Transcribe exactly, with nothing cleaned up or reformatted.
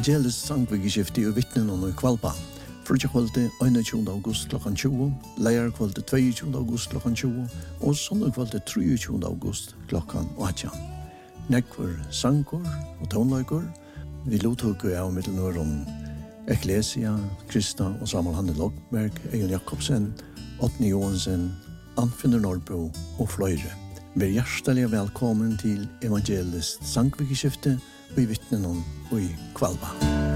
Evangelisk sangvigeskifte i vittnen og i Kvalpa. Frutja kvalitet einogtjúgunda august klokkan tjúgu, leir kvalitet tveiogtjúgunda august klokkan tjúgu, og sondag kvalitet treogtjúgunda august klokkan átjan. Nekvar sangur og tónleikur, vi lottoku av mittelnår om Ecclesia, Krista og Samuel Hanne Lockberg, Egon Jakobsen, Otni Johansen, Anfinner Norrbo og fløyre. Vær hjertelig velkommen til Evangelisk sangvigeskifte og i vittnen og i Kvalpa.